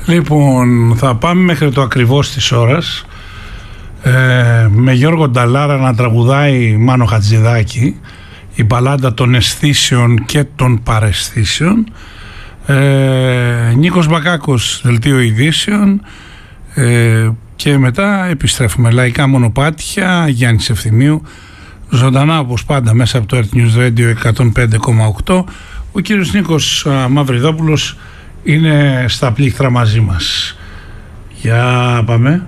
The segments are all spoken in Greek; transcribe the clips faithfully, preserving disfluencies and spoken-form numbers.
Λοιπόν, θα πάμε μέχρι το ακριβώς της ώρας ε, με Γιώργο Νταλάρα να τραγουδάει Μάνο Χατζηδάκη, η μπαλάντα των αισθήσεων και των παραισθήσεων. ε, Νίκος Μπακάκος, δελτίο ειδήσεων, ε, και μετά επιστρέφουμε. Λαϊκά μονοπάτια, Γιάννης Ευθυμίου, ζωντανά όπως πάντα μέσα από το Earth News Radio εκατόν πέντε κόμμα οκτώ. Ο κύριος Νίκος Μαυριδόπουλος είναι στα πλήκτρα μαζί μας. Για πάμε.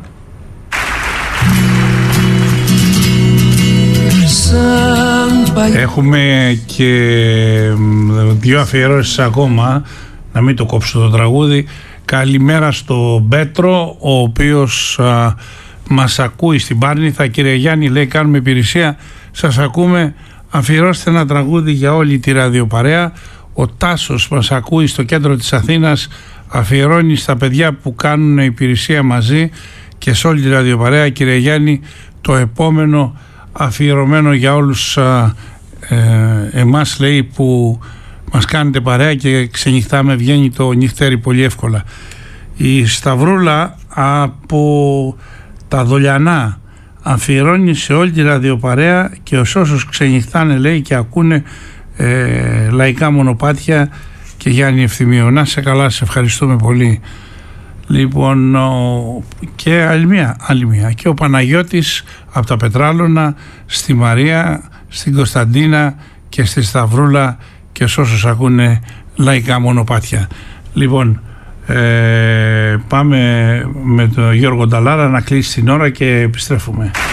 Έχουμε και δύο αφιερώσεις ακόμα, να μην το κόψω το τραγούδι. Καλημέρα στο Πέτρο, ο οποίος α, μας ακούει στην Πάρνηθα. Κύριε Γιάννη, λέει, κάνουμε υπηρεσία, σας ακούμε, αφιερώστε ένα τραγούδι για όλη τη ραδιοπαρέα. Ο Τάσος μας ακούει στο κέντρο της Αθήνας, αφιερώνει στα παιδιά που κάνουν υπηρεσία μαζί και σε όλη τη ραδιοπαρέα. Κύριε Γιάννη, το επόμενο αφιερωμένο για όλους α, ε, εμάς, λέει, που μας κάνετε παρέα και ξενυχτάμε, βγαίνει το νυχτέρι πολύ εύκολα. Η Σταυρούλα από τα Δολιανά αφιερώνει σε όλη τη ραδιοπαρέα και ως όσους ξενυχτάνε, λέει, και ακούνε ε, λαϊκά μονοπάτια και Γιάννη Ευθυμίου. Να σε καλά, σε ευχαριστούμε πολύ. Λοιπόν, ο, και άλλη μία, άλλη μία. Και ο Παναγιώτης από τα Πετράλωνα, στη Μαρία, στην Κωνσταντίνα και στη Σταυρούλα και σε όσους ακούνε λαϊκά μονοπάτια. Λοιπόν, ε, πάμε με τον Γιώργο Νταλάρα να κλείσει την ώρα και επιστρέφουμε.